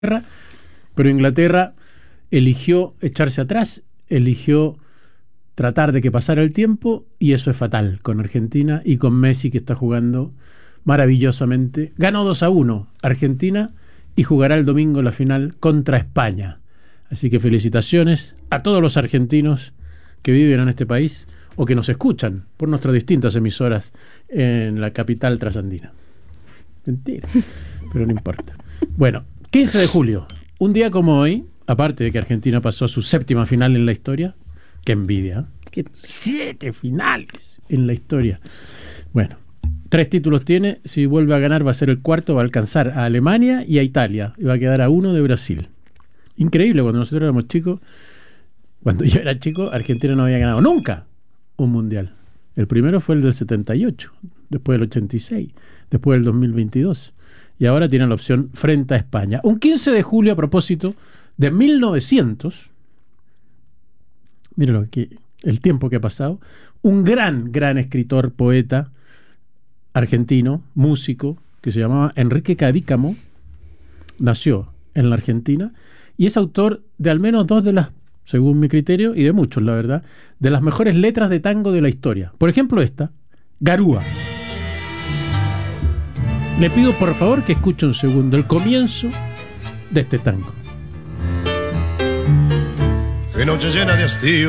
pero Inglaterra eligió echarse atrás, eligió tratar de que pasara el tiempo, y eso es fatal con Argentina y con Messi, que está jugando maravillosamente. Ganó 2-1 Argentina y jugará el domingo la final contra España. Así que felicitaciones a todos los argentinos que viven en este país o que nos escuchan por nuestras distintas emisoras en la capital trasandina. Mentira, pero no importa. Bueno, 15 de julio, un día como hoy, aparte de que Argentina pasó a su 7ª final en la historia, qué envidia, ¿eh? 7 finales en la historia. Bueno, 3 títulos tiene, si vuelve a ganar va a ser el 4º, va a alcanzar a Alemania y a Italia, y va a quedar a 1 de Brasil. Increíble, cuando nosotros éramos chicos, cuando yo era chico, Argentina no había ganado nunca un mundial. El primero fue el del 78, después del 86, después del 2022, y ahora tienen la opción frente a España. Un 15 de julio, a propósito de 1900, miren el tiempo que ha pasado, un gran escritor, poeta argentino, músico, que se llamaba Enrique Cadícamo, nació en la Argentina y es autor de al menos 2 de las, según mi criterio, y de muchos, la verdad, de las mejores letras de tango de la historia. Por ejemplo, esta, Garúa. Le pido por favor que escuche un segundo el comienzo de este tango. Qué noche llena de hastío